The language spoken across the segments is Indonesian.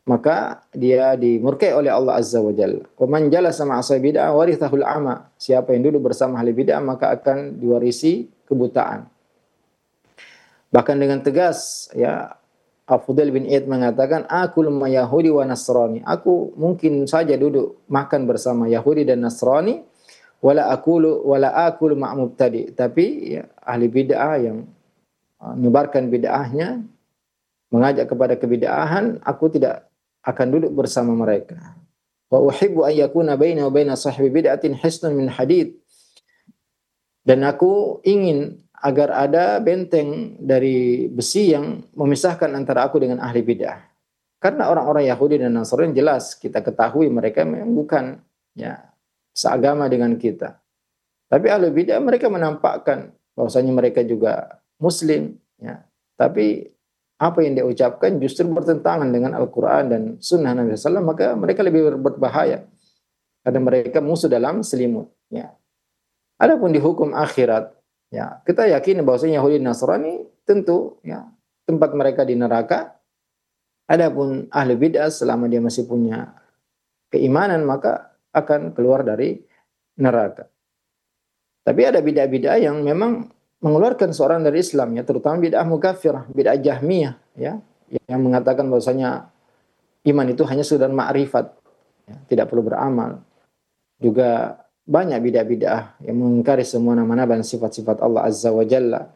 maka dia dimurkai oleh Allah Azza wa Jalla. Wa man jalasa ma'a ashabi bid'ah warithahul ama. Siapa yang duduk bersama ahli bid'ah maka akan diwarisi kebutaan. Bahkan dengan tegas ya, Fudail bin Iyad mengatakan, aku lemah Yahudi wa Nasrani. Aku mungkin saja duduk makan bersama Yahudi dan Nasrani, wala akulu ma'mubtadi. Tapi ya, ahli bid'ah yang menyebarkan bid'ahnya, mengajak kepada kebid'ahan, aku tidak akan duduk bersama mereka. Wa uhibbu an yakuna baina wa baina sahibi bid'atin hisnun min hadid. Dan aku ingin agar ada benteng dari besi yang memisahkan antara aku dengan ahli bid'ah. Karena orang-orang Yahudi dan Nasrani jelas kita ketahui mereka memang bukan ya seagama dengan kita. Tapi ahli bid'ah mereka menampakkan bahwasanya mereka juga muslim ya. Tapi apa yang dia ucapkan justru bertentangan dengan Al-Qur'an dan sunnah Nabi sallallahu alaihi wasallam, maka mereka lebih berbahaya. Karena mereka musuh dalam selimut ya. Adapun di hukum akhirat, ya kita yakin bahwasanya Yahudi dan Nasrani tentu ya tempat mereka di neraka. Adapun ahli bid'ah selama dia masih punya keimanan maka akan keluar dari neraka. Tapi ada bid'ah-bid'ah yang memang mengeluarkan seorang dari Islam ya, terutama bid'ah mukaffirah, bid'ah Jahmiyah ya, yang mengatakan bahwasanya iman itu hanya sekedar ma'rifat, ya, tidak perlu beramal. Juga banyak bid'ah-bid'ah yang mengingkari semua nama-nama dan sifat-sifat Allah Azza wa Jalla.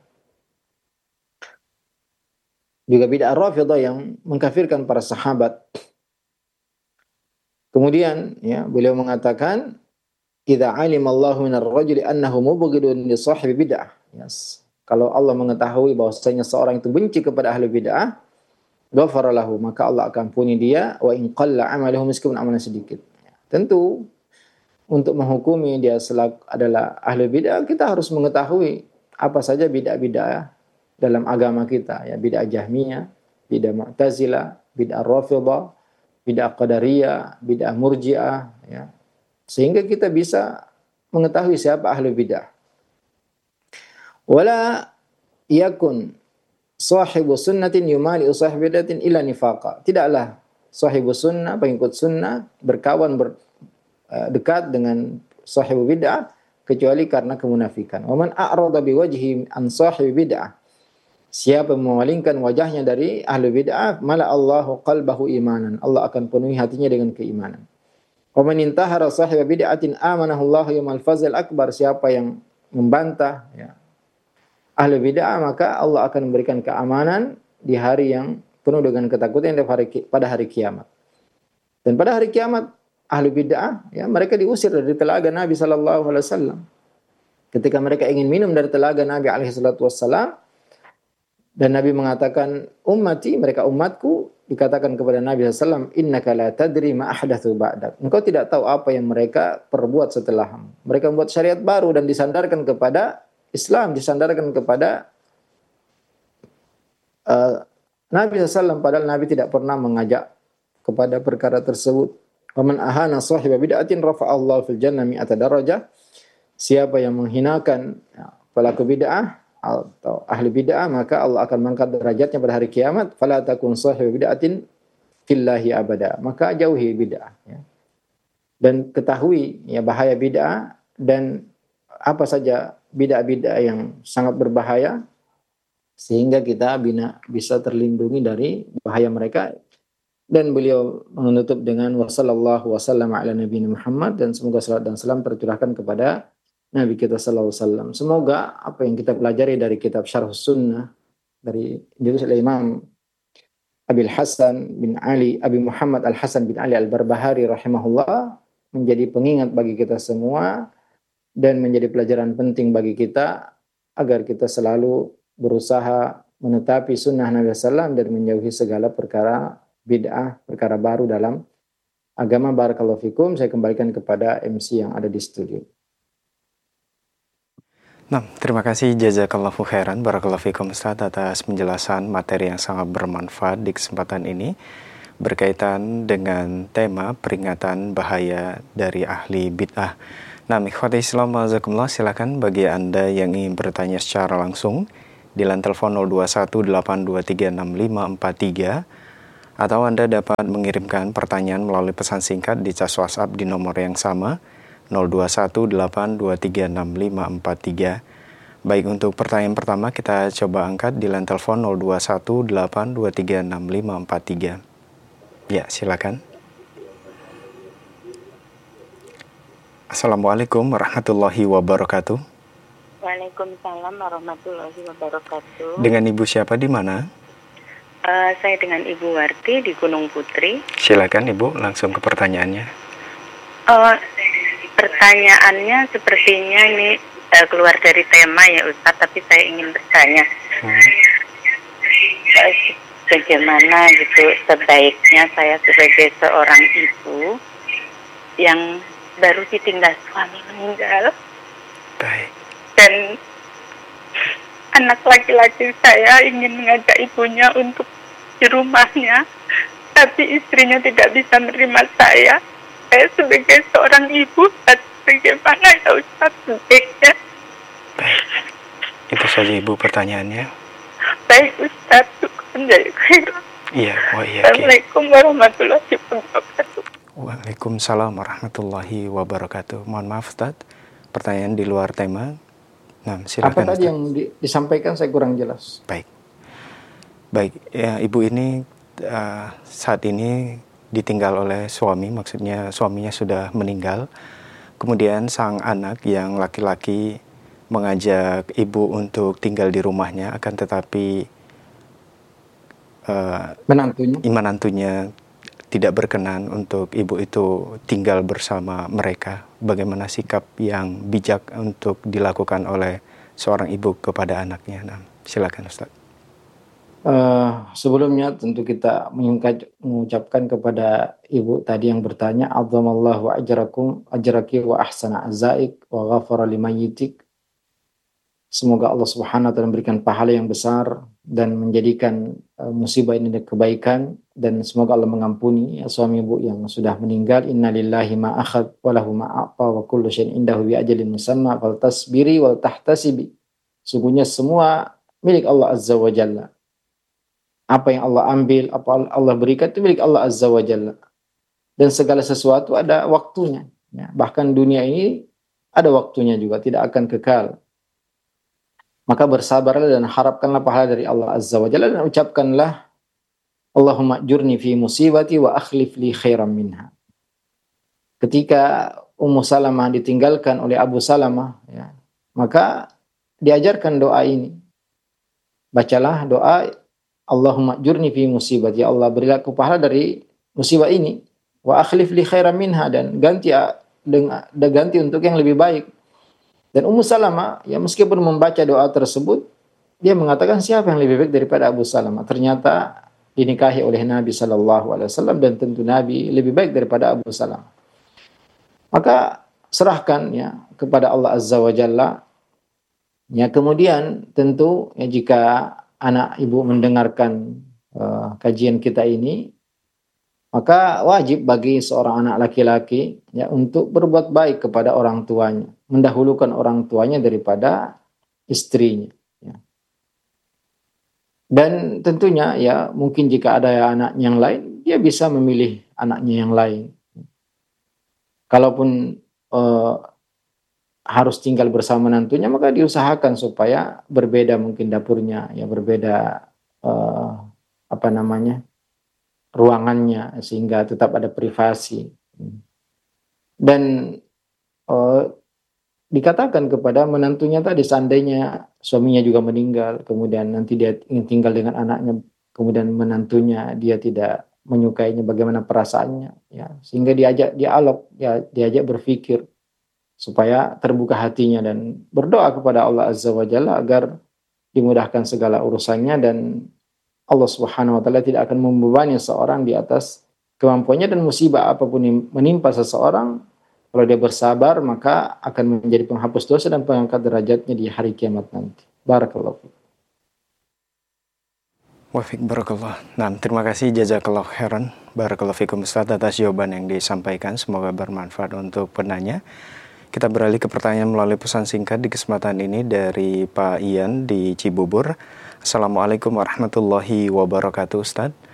Juga bid'ah Rafidhah yang mengkafirkan para sahabat. Kemudian ya, beliau mengatakan, "Idza 'alima Allahu minar rajuli annahu mubghidun li sahibi bid'ah." Yes. Kalau Allah mengetahui bahwasanya seorang itu benci kepada ahli bid'ah, ghafara lahu, maka Allah akan ampuni dia wa in qalla 'amaluhu meskipun amalan sedikit. Ya, tentu untuk menghukumi dia adalah ahli bid'ah, kita harus mengetahui apa saja bid'ah-bid'ah dalam agama kita. Ya, bid'ah Jahmiyah, bid'ah Mu'tazilah, bid'ah Rafidhah, bid'ah Qadariyah, bid'ah Murji'ah. Ya. Sehingga kita bisa mengetahui siapa ahli bid'ah. Wala yakun sahibu sunnatin yumali sahibi bid'atin illa nifaqa. Tidaklah sahibu sunnah, pengikut sunnah, berkawan dekat dengan sahibu bid'ah kecuali karena kemunafikan. Wa man a'rada biwajhi an sahibi bid'ah. Siapa memalingkan wajahnya dari ahli bid'ah, mala Allahu qalbahu imanan. Allah akan penuhi hatinya dengan keimanan. Wa man intahara sahiba bid'atin amanahu Allahu yaumal fazl akbar. Siapa yang membantah ya, ahli bid'ah, maka Allah akan memberikan keamanan di hari yang penuh dengan ketakutan pada hari kiamat. Dan pada hari kiamat ahli bid'ah ya mereka diusir dari telaga Nabi sallallahu alaihi wasallam. Ketika mereka ingin minum dari telaga Nabi alaihi salatu wasallam dan Nabi mengatakan ummati, mereka umatku, dikatakan kepada Nabi sallallahu alaihi wasallam, innaka la tadri ma ahdatsu ba'dak. Engkau tidak tahu apa yang mereka perbuat setelahmu. Mereka membuat syariat baru dan disandarkan kepada Islam, disandarkan kepada Nabi sallallahu alaihi wasallam, padahal Nabi tidak pernah mengajak kepada perkara tersebut. Waman ahana sahiba bid'atin rafa'allahu fil jannah mi'ata darajah. Siapa yang menghinakan pelaku bid'ah atau ahli bid'ah, maka Allah akan mengangkat derajatnya pada hari kiamat. Fala takun sahiba bid'atin fillahi abada. Maka jauhi bid'ah ya. Dan ketahui ya bahaya bid'ah dan apa saja bid'ah-bid'ah yang sangat berbahaya sehingga kita bisa terlindungi dari bahaya mereka. Dan beliau menutup dengan wassallallahu wasallam ala nabiyina Muhammad, dan semoga salat dan salam tercurahkan kepada Nabi kita sallallahu alaihi wasallam. Semoga apa yang kita pelajari dari kitab Syarh Sunnah dari ditulis oleh Imam Abi Muhammad Al-Hasan bin Ali Al-Barbahari rahimahullah menjadi pengingat bagi kita semua dan menjadi pelajaran penting bagi kita agar kita selalu berusaha menetapi sunnah Nabi sallallahu alaihi wasallam dan menjauhi segala perkara bid'ah, perkara baru dalam agama. Barakallahu fikum. Saya kembalikan kepada MC yang ada di studio. Nah, terima kasih jazakallahu khairan barakallahu fikum Ustaz atas penjelasan materi yang sangat bermanfaat di kesempatan ini berkaitan dengan tema peringatan bahaya dari ahli bid'ah. Nah, ikhwati Islam wajazakumullah, silakan bagi Anda yang ingin bertanya secara langsung di line telepon 0218236543 Atau Anda dapat mengirimkan pertanyaan melalui pesan singkat di cas WhatsApp di nomor yang sama 0218236543. Baik, untuk pertanyaan pertama kita coba angkat di line telepon 0218236543. Ya, silakan. Assalamualaikum warahmatullahi wabarakatuh. Waalaikumsalam warahmatullahi wabarakatuh. Dengan Ibu siapa di mana? Saya dengan Ibu Warti di Gunung Putri. Silakan Ibu, langsung ke pertanyaannya. Pertanyaannya sepertinya ini keluar dari tema ya Ustaz, tapi saya ingin bertanya. Bagaimana gitu sebaiknya saya sebagai seorang ibu yang baru ditinggal suami meninggal. Baik. Dan anak laki-laki saya ingin mengajak ibunya untuk di rumahnya, tapi istrinya tidak bisa menerima saya. Saya sebagai seorang ibu, bagaimana ya Ustaz sebaiknya? Baik. Itu saja Ibu pertanyaannya. Baik Ustaz, Iya, wa iya. Assalamualaikum warahmatullahi wabarakatuh. Waalaikumsalam warahmatullahi wabarakatuh. Mohon maaf Ustaz, pertanyaan di luar tema. Nah, silakan. Apa tadi yang disampaikan saya kurang jelas. Baik, ya, Ibu ini saat ini ditinggal oleh suami, maksudnya suaminya sudah meninggal. Kemudian sang anak yang laki-laki mengajak Ibu untuk tinggal di rumahnya, akan tetapi menantunya tidak berkenan untuk Ibu itu tinggal bersama mereka. Bagaimana sikap yang bijak untuk dilakukan oleh seorang ibu kepada anaknya? Nah, silakan Ustaz. Sebelumnya tentu kita mengucapkan kepada ibu tadi yang bertanya, azzamallahu ajrakum ajraki wa ahsana azaik wa ghafara limayyitik. Semoga Allah Subhanahu wa taala memberikan pahala yang besar dan menjadikan musibah ini kebaikan, dan semoga Allah mengampuni suami ibu yang sudah meninggal. Innalillahi ma akhad wa lahu ma a'ta wa kullu syai'in indahu bi ajalin musamma fal tasbiri wal tahtasibi. Sungguhnya semua milik Allah Azza wa Jalla. Apa yang Allah ambil, apa Allah berikan itu milik Allah Azza wa Jalla. Dan segala sesuatu ada waktunya. Ya, bahkan dunia ini ada waktunya juga, tidak akan kekal. Maka bersabarlah dan harapkanlah pahala dari Allah Azza wa Jalla, dan ucapkanlah Allahumma ajurni fi musibati wa akhlif li khairan minha. Ketika Ummu Salamah ditinggalkan oleh Abu Salamah, ya, maka diajarkan doa ini. Bacalah doa Allahumma ajurni fi musibati, ya Allah berilah aku pahala dari musibah ini, wa akhlif li khairan minha, dan ganti untuk yang lebih baik. Dan Ummu Salamah, ya meskipun membaca doa tersebut, dia mengatakan siapa yang lebih baik daripada Abu Salamah. Ternyata dinikahi oleh Nabi SAW, dan tentu Nabi lebih baik daripada Abu Salamah. Maka serahkan ya kepada Allah Azza wa Jalla. Ya, kemudian tentu ya, jika anak ibu mendengarkan kajian kita ini, maka wajib bagi seorang anak laki-laki ya untuk berbuat baik kepada orang tuanya, mendahulukan orang tuanya daripada istrinya. Ya. Dan tentunya ya mungkin jika ada anak yang lain, dia bisa memilih anaknya yang lain. Kalaupun harus tinggal bersama menantunya, maka diusahakan supaya berbeda mungkin dapurnya, ya berbeda ruangannya, sehingga tetap ada privasi. Dan dikatakan kepada menantunya tadi, seandainya suaminya juga meninggal, kemudian nanti dia ingin tinggal dengan anaknya, kemudian menantunya dia tidak menyukainya, bagaimana perasaannya, ya, sehingga diajak dialog, ya, diajak berpikir supaya terbuka hatinya dan berdoa kepada Allah Azza wa Jalla agar dimudahkan segala urusannya, dan Allah Subhanahu wa taala tidak akan membebani seorang di atas kemampuannya, dan musibah apapun yang menimpa seseorang, kalau dia bersabar maka akan menjadi penghapus dosa dan pengangkat derajatnya di hari kiamat nanti. Barakallahu fiik. Wa fiik barakallah. Nah, terima kasih jazakallahu khairan. Barakallahu fiikum Ustaz atas jawaban yang disampaikan, semoga bermanfaat untuk penanya. Kita beralih ke pertanyaan melalui pesan singkat di kesempatan ini dari Pak Ian di Cibubur. Assalamualaikum warahmatullahi wabarakatuh Ustaz.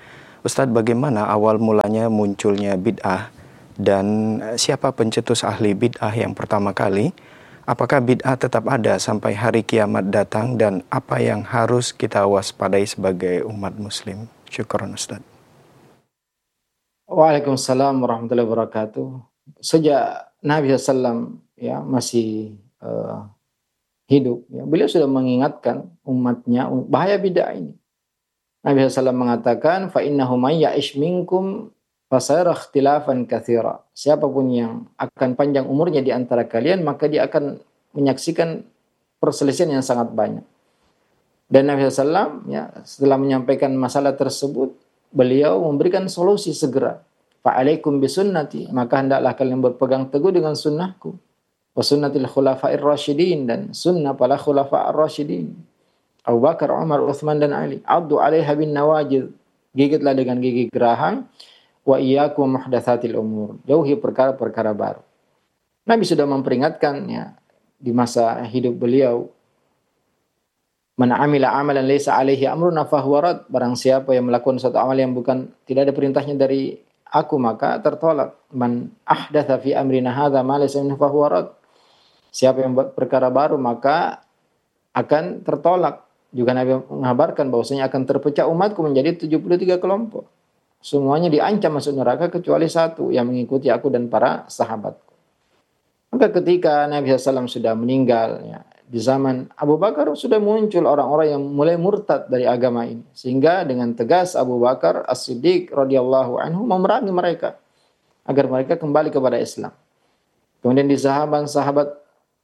Ustadz, bagaimana awal mulanya munculnya bid'ah dan siapa pencetus ahli bid'ah yang pertama kali? Apakah bid'ah tetap ada sampai hari kiamat datang dan apa yang harus kita waspadai sebagai umat muslim? Syukran Ustadz. Waalaikumsalam warahmatullahi wabarakatuh. Sejak Nabi SAW ya masih hidup, ya, beliau sudah mengingatkan umatnya bahaya bid'ah ini. Nabi SAW mengatakan, fa innahu may ya'ish minkum fasayara ikhtilafan katsira. Siapapun yang akan panjang umurnya di antara kalian, maka dia akan menyaksikan perselisihan yang sangat banyak. Dan Nabi SAW ya, setelah menyampaikan masalah tersebut, beliau memberikan solusi segera. Fa'alaikum bisunnati, maka hendaklah kalian berpegang teguh dengan sunnahku. Wa sunnatil khulafa'ir rasyidin, dan sunnah para khulafa'ir rasyidin. Abu Bakar, Umar, Uthman, dan Ali. Addu 'alaiha bin nawajid, gigitlah dengan gigi geraham. Wa iyyakum muhdatsatil umur, jauhi perkara-perkara baru. Nabi sudah memperingatkan ya di masa hidup beliau, man 'amila 'amalan laisa 'alaihi amruna fahuwa rad, barang siapa yang melakukan suatu amal yang bukan tidak ada perintahnya dari aku maka tertolak. Man ahdatsa fi amrina hadza ma laysa minhu fahuwa rad, siapa yang buat perkara baru maka akan tertolak. Juga Nabi mengabarkan bahwasanya akan terpecah umatku menjadi 73 kelompok. Semuanya diancam masuk neraka kecuali satu yang mengikuti aku dan para sahabatku. Maka ketika Nabi SAW sudah meninggal, ya, di zaman Abu Bakar sudah muncul orang-orang yang mulai murtad dari agama ini. Sehingga dengan tegas Abu Bakar As-Siddiq radhiyallahu anhu memerangi mereka agar mereka kembali kepada Islam. Kemudian di sahabat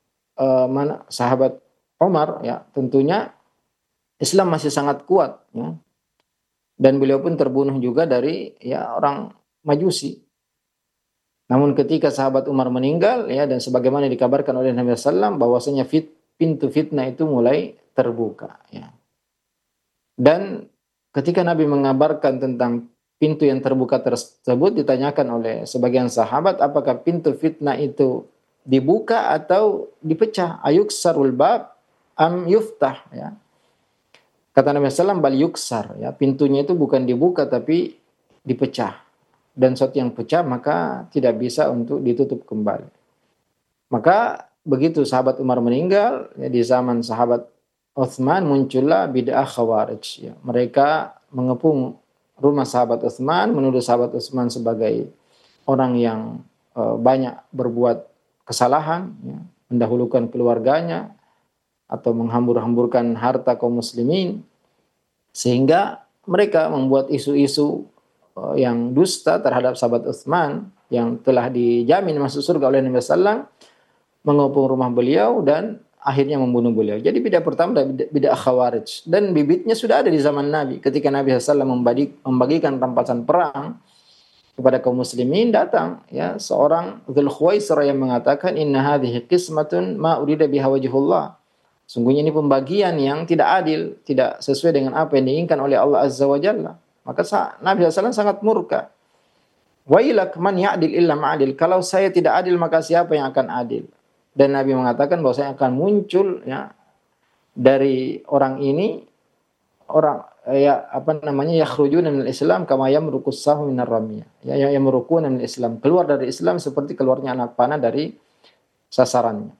Umar, ya, tentunya Islam masih sangat kuat, ya. Dan beliau pun terbunuh juga dari ya orang Majusi. Namun ketika sahabat Umar meninggal, ya, dan sebagaimana dikabarkan oleh Nabi SAW bahwasanya pintu fitnah itu mulai terbuka, ya. Dan ketika Nabi mengabarkan tentang pintu yang terbuka tersebut, ditanyakan oleh sebagian sahabat, apakah pintu fitnah itu dibuka atau dipecah? Ayuksarul bab am yuftah, ya. Kata Nabi SAW, bal yuksar, ya, pintunya itu bukan dibuka tapi dipecah. Dan sesuatu yang pecah maka tidak bisa untuk ditutup kembali. Maka begitu sahabat Umar meninggal, ya, di zaman sahabat Utsman muncullah bid'ah Khawarij, ya. Mereka mengepung rumah sahabat Utsman, menuduh sahabat Utsman sebagai orang yang banyak berbuat kesalahan, ya, mendahulukan keluarganya atau menghambur-hamburkan harta kaum muslimin, sehingga mereka membuat isu-isu yang dusta terhadap sahabat Utsman yang telah dijamin masuk surga oleh Nabi SAW, mengepung rumah beliau dan akhirnya membunuh beliau. Jadi bid'ah pertama bid'ah Khawarij, dan bibitnya sudah ada di zaman Nabi. Ketika Nabi SAW membagikan rampasan perang kepada kaum muslimin, datang ya seorang Dzul Khuwaisir yang mengatakan, inna hadhihi qismatun ma urida biha wajhullah. Sungguhnya ini pembagian yang tidak adil, tidak sesuai dengan apa yang diinginkan oleh Allah Azza wa Jalla. Maka Nabi SAW sangat murka. Wailak man ya'dil illa ma'adil. Kalau saya tidak adil, maka siapa yang akan adil? Dan Nabi mengatakan bahwa saya akan muncul, ya, dari orang ini, orang yakhrujuna minal Islam kama yamruqus sahmu minar ramiyah. Ya, yamruquna minal Islam, keluar dari Islam seperti keluarnya anak panah dari sasarannya.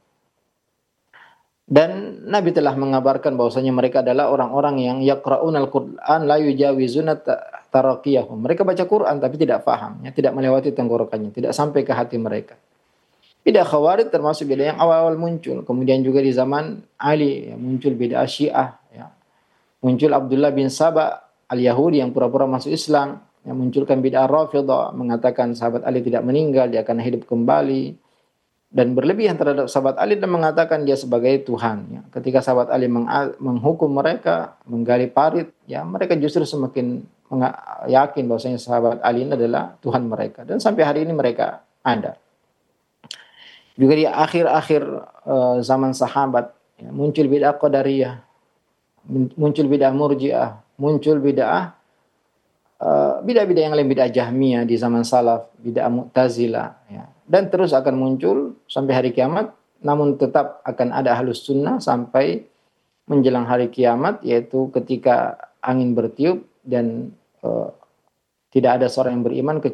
Dan Nabi telah mengabarkan bahwasanya mereka adalah orang-orang yang yaqra'unal Qur'an la yujawizuna taraqiyahum. Mereka baca Quran tapi tidak faham, ya, tidak melewati tenggorokannya, tidak sampai ke hati mereka. Bid'ah Khawarij termasuk bid'ah yang awal-awal muncul. Kemudian juga di zaman Ali, ya, muncul bid'ah Syiah, ya. Muncul Abdullah bin Saba al-Yahudi yang pura-pura masuk Islam, yang munculkan bid'ah Rafidhah, mengatakan sahabat Ali tidak meninggal, dia akan hidup kembali. Dan berlebihan terhadap sahabat Ali dan mengatakan dia sebagai Tuhan, ya. Ketika sahabat Ali menghukum mereka, menggali parit, ya, mereka justru semakin yakin bahwasanya sahabat Ali ini adalah Tuhan mereka. Dan sampai hari ini mereka ada. Juga di akhir-akhir zaman sahabat, ya, muncul bid'ah Qadariyah, muncul bid'ah Murji'ah, muncul bid'ah yang lain, bid'ah Jahmiyah di zaman salaf, bid'ah Mu'tazilah, ya. Dan terus akan muncul sampai hari kiamat, namun tetap akan ada Ahlus Sunnah sampai menjelang hari kiamat, yaitu ketika angin bertiup dan Tidak ada seorang yang beriman